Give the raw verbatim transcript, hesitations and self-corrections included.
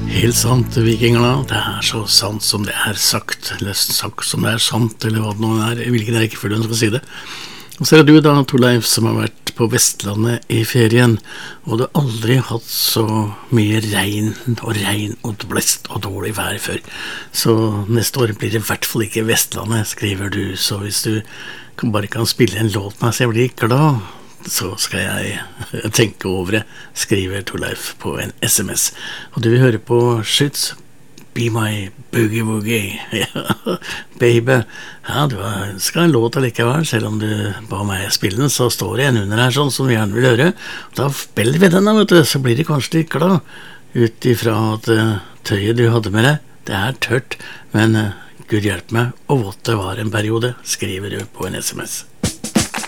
Helt sant, vikingerna. Det er så sant som det er sagt, eller sagt som det er sant, eller hva det nå er, hvilken rekkefølge hun skal si det. Og så er det du da, Torleif, som har vært på Vestlandet i ferien, og du har aldri hatt så mye regn og regn og blest og dårlig vær før. Så neste år blir det i hvert fall ikke Vestlandet, skriver du, så hvis du bare kan spille en låt med, så jeg blir glad, så skal jeg tenke over det, skriver Torleif på en sms. Og du vil høre på Skyts, Be My Boogie Woogie. Ja, baby. Ja, du ønsker en låt allikevel, selv om du ba meg spille den, så står det en under her sånn som vi gjerne vil høre. Da spiller vi den da, vet du, så blir de kanskje litt glad, ut ifra at uh, tøyet du hadde med deg, det er tørt, men uh, Gud hjelp meg, og vått det var en periode, skriver du på en sms.